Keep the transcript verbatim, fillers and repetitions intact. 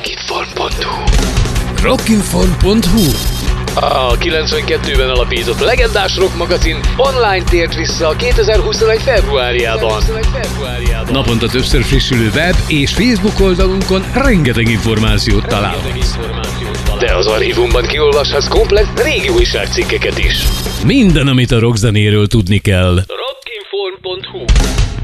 Rocketfarm pont hu Rocketfarm pont hu A kilencvenkettőben alapított legendás rock magazin online tért vissza kétezer-huszonegy februárjában. Naponta többször frissülő web és Facebook oldalunkon rengeteg információt találhatsz. De az archívumban kiolvashatsz komplett régi újságcikkeket is. Minden, amit a rockzenéről tudni kell.